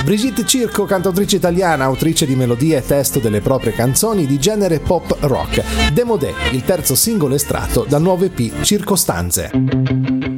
Brigitte Circo, cantautrice italiana, autrice di melodie e testo delle proprie canzoni di genere pop rock. Demodè, il terzo singolo estratto dal nuovo EP Circostanze.